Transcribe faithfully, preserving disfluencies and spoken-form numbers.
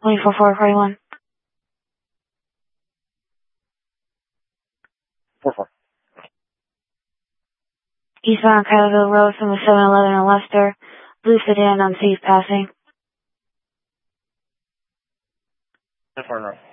twenty-four four forty-one. four four. Eastbound Kylerville Road from the seven eleven in Leicester. Blue sedan unsafe passing. ten four north.